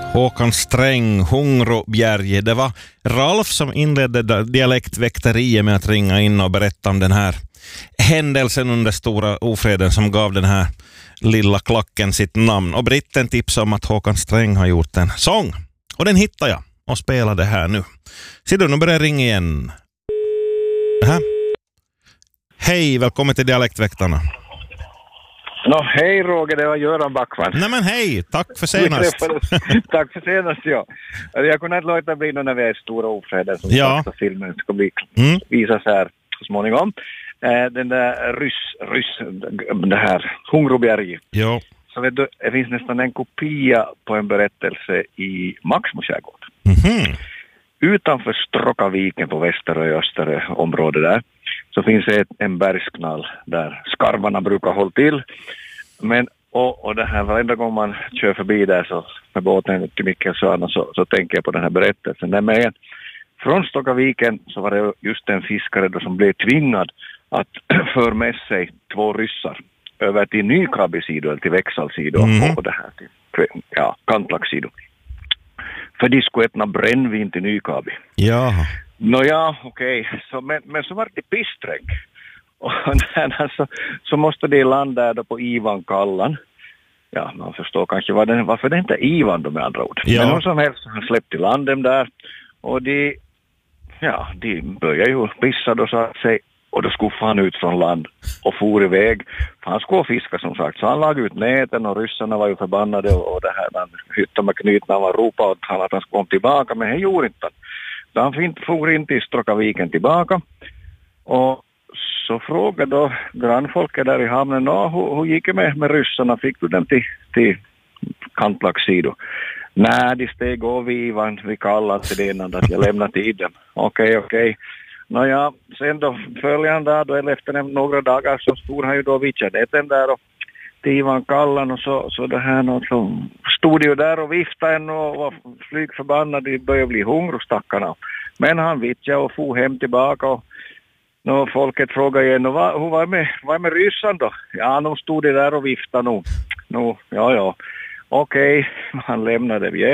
Håkan Sträng, Hungrobjerg. Det var Ralf som inledde dialektväkteriet med att ringa in och berätta om den här händelsen under stora ofreden som gav den här lilla klacken sitt namn. Och Britten tipsade om att Håkan Sträng har gjort en sång. Och den hittade jag och spelade här nu. Ser du, nu börjar jag ringa igen. Hej, välkommen till Dialektväktarna. Hej Roger, det var Göran Backman. Nej men hej, tack för senast. Tack för senast, ja. Jag kunde inte låta bli när vi är stora ofräder som första filmen ska bli visas här så småningom. Den där det här Hungrobjerg. Ja. Så vet du, det finns nästan en kopia på en berättelse i Maxmo skärgård. Mhm. Utanför Stråkaviken på Västerö och Österö område där så finns det en bergsknall där skarvarna brukar hålla till. Men och det här varenda gång man kör förbi där så med båten till Mikkelsöarna så tänker jag på den här berättelsen. Nämligen från Stråkaviken så var det just en fiskare då som blev tvingad att för med sig 2 ryssar över till Nykabi-sido eller till Växalsido och det här till Kantlax-sido. För de skulle ätna brännvin till Nykabi. Ja. Nåja, okej. Men så var det pisträck. Och där, så måste de landa där på Ivan-kallan. Ja, man förstår kanske varför det inte är Ivan då med andra ord. Ja. Men hur som helst, han släppte land dem där. Och de började ju pissa då så att säga. Och då skuffade han ut från land och for iväg. För han skulle fiska som sagt. Så han lagade ut näten och ryssarna var ju förbannade. Och det här, han hyttade med knytna och ropade åt han att han skulle komma tillbaka. Men han gjorde inte. Så han for in till Stråkaviken tillbaka. Och så frågade då grannfolket där i hamnen. Hur gick det med ryssarna? Fick du dem till Kantlax-sido? Nej, de steg av vi kallade till det innan att jag lämnade till dem. Okej. Nåja, sen då följande dag, då efter några dagar så for han ju då vid Tjadetten där och till Ivan Kallan och så det här och så stod ju där och viftade en och var flygförbannad, de började bli hungrostackarna. Men han vittjade och for hem tillbaka och folket frågade igen, hur var med ryssen då? Ja, de stod där och viftade nu. Ja. Okej, han lämnade vi.